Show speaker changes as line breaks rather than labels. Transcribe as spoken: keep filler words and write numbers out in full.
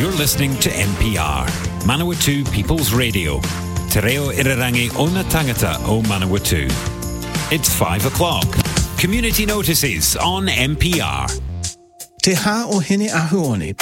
You're listening to N P R, Manawatu People's Radio. Te reo irarangi o na tangata o Manawatu. It's five o'clock. Community notices on N P R.
Te ha o hene ahuone